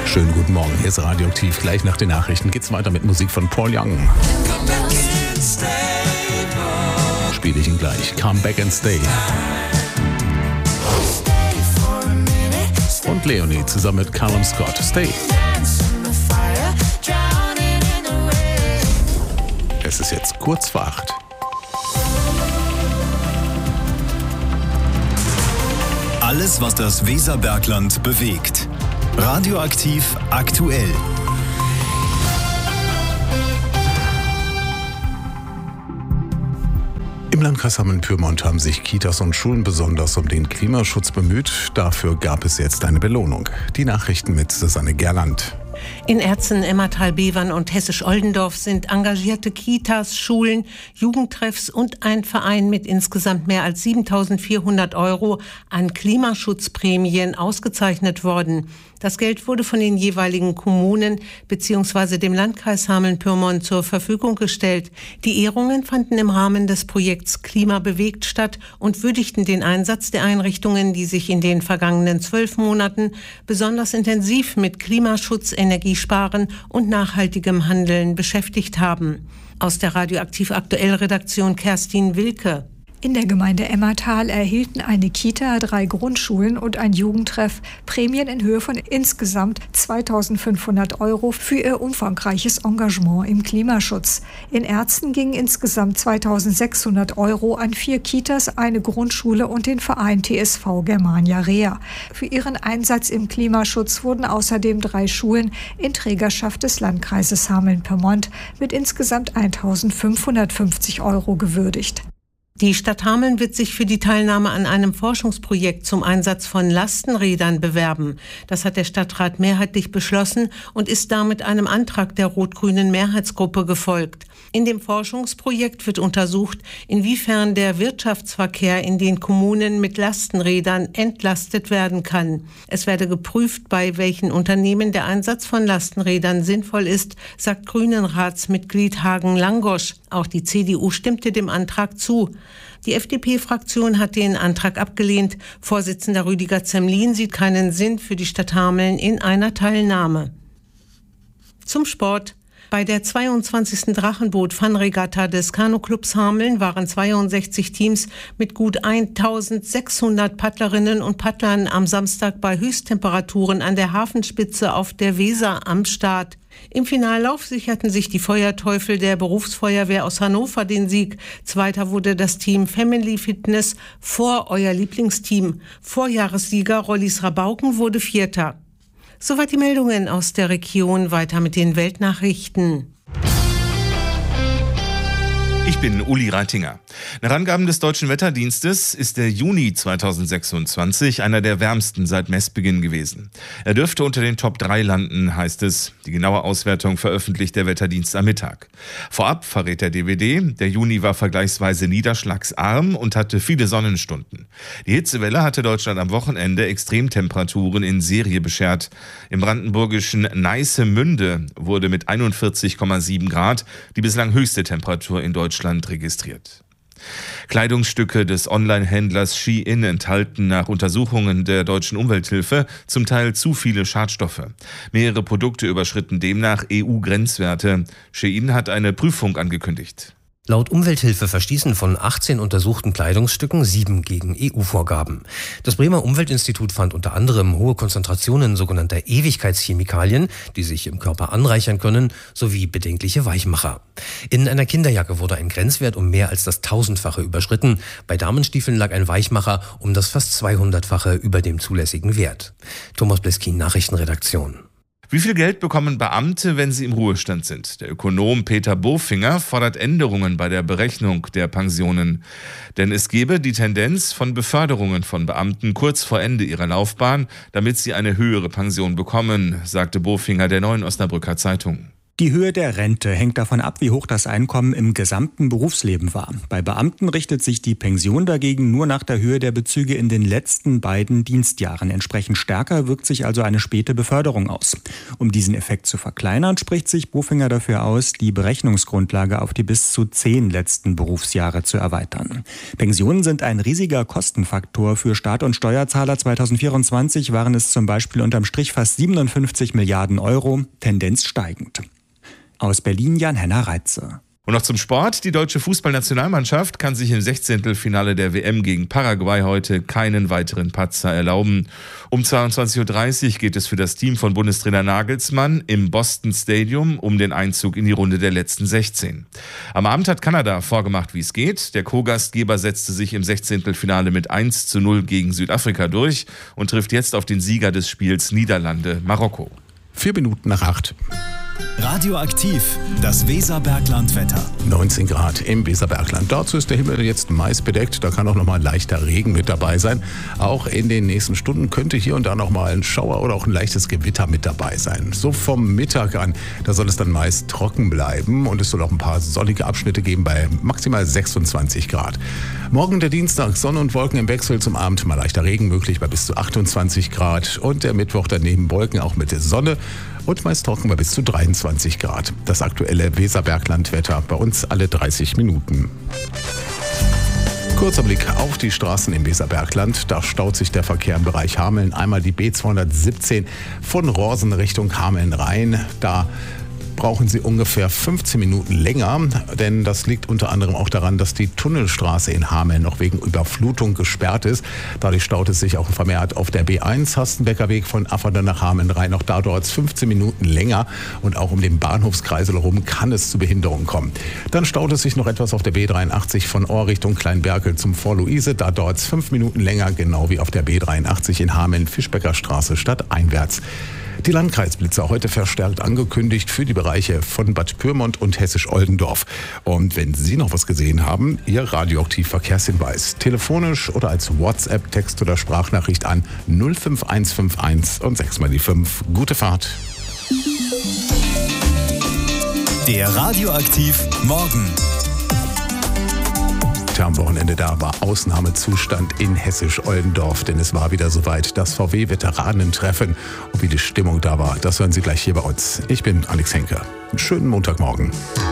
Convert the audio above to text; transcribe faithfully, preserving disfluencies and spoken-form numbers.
Schönen guten Morgen, hier ist Radioaktiv. Gleich nach den Nachrichten geht's weiter mit Musik von Paul Young. Spiele ich ihn gleich. Come Back and Stay. Und Leonie zusammen mit Callum Scott. Stay. Es ist jetzt kurz vor acht. Alles, was das Weserbergland bewegt. Radioaktiv aktuell. Im Landkreis Hameln-Pyrmont haben sich Kitas und Schulen besonders um den Klimaschutz bemüht. Dafür gab es jetzt eine Belohnung. Die Nachrichten mit Susanne Gerland. In Erzen, Emmertal, Bevern und Hessisch-Oldendorf sind engagierte Kitas, Schulen, Jugendtreffs und ein Verein mit insgesamt mehr als siebentausendvierhundert Euro an Klimaschutzprämien ausgezeichnet worden. Das Geld wurde von den jeweiligen Kommunen bzw. dem Landkreis Hameln-Pyrmont zur Verfügung gestellt. Die Ehrungen fanden im Rahmen des Projekts Klima bewegt statt und würdigten den Einsatz der Einrichtungen, die sich in den vergangenen zwölf Monaten besonders intensiv mit Klimaschutz, Energiesparen und nachhaltigem Handeln beschäftigt haben. Aus der Radioaktiv Aktuell Redaktion Kerstin Wilke. In der Gemeinde Emmertal erhielten eine Kita, drei Grundschulen und ein Jugendtreff Prämien in Höhe von insgesamt zweitausendfünfhundert Euro für ihr umfangreiches Engagement im Klimaschutz. In Erzen gingen insgesamt zweitausendsechshundert Euro an vier Kitas, eine Grundschule und den Verein T S V Germania Rea. Für ihren Einsatz im Klimaschutz wurden außerdem drei Schulen in Trägerschaft des Landkreises Hameln-Pyrmont mit insgesamt eintausendfünfhundertfünfzig Euro gewürdigt. Die Stadt Hameln wird sich für die Teilnahme an einem Forschungsprojekt zum Einsatz von Lastenrädern bewerben. Das hat der Stadtrat mehrheitlich beschlossen und ist damit einem Antrag der rot-grünen Mehrheitsgruppe gefolgt. In dem Forschungsprojekt wird untersucht, inwiefern der Wirtschaftsverkehr in den Kommunen mit Lastenrädern entlastet werden kann. Es werde geprüft, bei welchen Unternehmen der Einsatz von Lastenrädern sinnvoll ist, sagt Grünenratsmitglied Hagen Langosch. Auch die C D U stimmte dem Antrag zu. Die F D P-Fraktion hat den Antrag abgelehnt. Vorsitzender Rüdiger Zemlin sieht keinen Sinn für die Stadt Hameln in einer Teilnahme. Zum Sport. Bei der zweiundzwanzigsten Drachenboot-Fun-Regatta des Kanuclubs Hameln waren zweiundsechzig Teams mit gut eintausendsechshundert Paddlerinnen und Paddlern am Samstag bei Höchsttemperaturen an der Hafenspitze auf der Weser am Start. Im Finallauf sicherten sich die Feuerteufel der Berufsfeuerwehr aus Hannover den Sieg. Zweiter wurde das Team Family Fitness vor euer Lieblingsteam. Vorjahressieger Rollis Rabauken wurde Vierter. Soweit die Meldungen aus der Region. Weiter mit den Weltnachrichten. Ich bin Uli Reitinger. Nach Angaben des Deutschen Wetterdienstes ist der Juni zweitausendsechsundzwanzig einer der wärmsten seit Messbeginn gewesen. Er dürfte unter den Top drei landen, heißt es. Die genaue Auswertung veröffentlicht der Wetterdienst am Mittag. Vorab verrät der D W D, der Juni war vergleichsweise niederschlagsarm und hatte viele Sonnenstunden. Die Hitzewelle hatte Deutschland am Wochenende Extremtemperaturen in Serie beschert. Im brandenburgischen Neissemünde wurde mit einundvierzig Komma sieben Grad die bislang höchste Temperatur in Deutschland registriert. Kleidungsstücke des Online-Händlers Shein enthalten nach Untersuchungen der deutschen Umwelthilfe zum Teil zu viele Schadstoffe. Mehrere Produkte überschritten demnach E U-Grenzwerte. Shein hat eine Prüfung angekündigt. Laut Umwelthilfe verstießen von achtzehn untersuchten Kleidungsstücken sieben gegen E U-Vorgaben. Das Bremer Umweltinstitut fand unter anderem hohe Konzentrationen sogenannter Ewigkeitschemikalien, die sich im Körper anreichern können, sowie bedenkliche Weichmacher. In einer Kinderjacke wurde ein Grenzwert um mehr als das Tausendfache überschritten. Bei Damenstiefeln lag ein Weichmacher um das fast zweihundertfache über dem zulässigen Wert. Thomas Bleskin, Nachrichtenredaktion. Wie viel Geld bekommen Beamte, wenn sie im Ruhestand sind? Der Ökonom Peter Bofinger fordert Änderungen bei der Berechnung der Pensionen. Denn es gebe die Tendenz von Beförderungen von Beamten kurz vor Ende ihrer Laufbahn, damit sie eine höhere Pension bekommen, sagte Bofinger der Neuen Osnabrücker Zeitung. Die Höhe der Rente hängt davon ab, wie hoch das Einkommen im gesamten Berufsleben war. Bei Beamten richtet sich die Pension dagegen nur nach der Höhe der Bezüge in den letzten beiden Dienstjahren. Entsprechend stärker wirkt sich also eine späte Beförderung aus. Um diesen Effekt zu verkleinern, spricht sich Bofinger dafür aus, die Berechnungsgrundlage auf die bis zu zehn letzten Berufsjahre zu erweitern. Pensionen sind ein riesiger Kostenfaktor für Staat und Steuerzahler. zweitausendvierundzwanzig waren es zum Beispiel unterm Strich fast siebenundfünfzig Milliarden Euro, Tendenz steigend. Aus Berlin Jan-Henner Reitze. Und noch zum Sport. Die deutsche Fußballnationalmannschaft kann sich im Sechzehntelfinale der W M gegen Paraguay heute keinen weiteren Patzer erlauben. Um zweiundzwanzig Uhr dreißig geht es für das Team von Bundestrainer Nagelsmann im Boston Stadium um den Einzug in die Runde der letzten sechzehn. Am Abend hat Kanada vorgemacht, wie es geht. Der Co-Gastgeber setzte sich im Sechzehntelfinale mit eins zu null gegen Südafrika durch und trifft jetzt auf den Sieger des Spiels Niederlande-Marokko. Vier Minuten nach acht. Radioaktiv, das Weserbergland-Wetter. neunzehn Grad im Weserbergland. Dazu ist der Himmel jetzt meist bedeckt. Da kann auch noch mal leichter Regen mit dabei sein. Auch in den nächsten Stunden könnte hier und da noch mal ein Schauer oder auch ein leichtes Gewitter mit dabei sein. So vom Mittag an, da soll es dann meist trocken bleiben und es soll auch ein paar sonnige Abschnitte geben bei maximal sechsundzwanzig Grad. Morgen der Dienstag, Sonne und Wolken im Wechsel, zum Abend mal leichter Regen möglich bei bis zu achtundzwanzig Grad. Und der Mittwoch daneben Wolken auch mit der Sonne und meist trocken bei bis zu dreiundzwanzig Grad. Das aktuelle Weserbergland-Wetter bei uns alle dreißig Minuten. Kurzer Blick auf die Straßen im Weserbergland. Da staut sich der Verkehr im Bereich Hameln. Einmal die B zweihundertsiebzehn von Rorsen Richtung Hameln-Rhein. Da brauchen Sie ungefähr fünfzehn Minuten länger, denn das liegt unter anderem auch daran, dass die Tunnelstraße in Hameln noch wegen Überflutung gesperrt ist. Dadurch staut es sich auch vermehrt auf der B eins Hastenbecker Weg von Afferden nach Hameln-Rhein. Auch da dauert es fünfzehn Minuten länger und auch um den Bahnhofskreisel herum kann es zu Behinderungen kommen. Dann staut es sich noch etwas auf der B dreiundachtzig von Ohr Richtung Kleinberkel zum Vorluise. Da dauert es fünf Minuten länger, genau wie auf der B dreiundachtzig in Hameln Fischbecker Straße stadteinwärts. Die Landkreisblitzer heute verstärkt angekündigt für die Bereiche von Bad Pyrmont und Hessisch-Oldendorf. Und wenn Sie noch was gesehen haben, Ihr Radioaktiv-Verkehrshinweis. Telefonisch oder als WhatsApp, Text oder Sprachnachricht an null fünf eins fünf eins und sechs mal die fünf. Gute Fahrt. Der Radioaktiv Morgen. Am Wochenende da war Ausnahmezustand in Hessisch-Oldendorf, denn es war wieder soweit, das V W-Veteranentreffen. Und wie die Stimmung da war, das hören Sie gleich hier bei uns. Ich bin Alex Henke. Einen schönen Montagmorgen.